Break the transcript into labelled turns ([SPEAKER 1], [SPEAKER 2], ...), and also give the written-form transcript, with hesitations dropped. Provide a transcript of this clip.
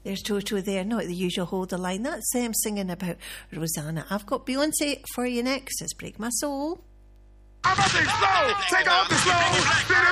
[SPEAKER 1] There's Toto there, not the usual hold the line. That's them singing about Rosanna. I've got Beyonce for you next. It's Break My Soul.
[SPEAKER 2] I'm a big slow, take off the slow,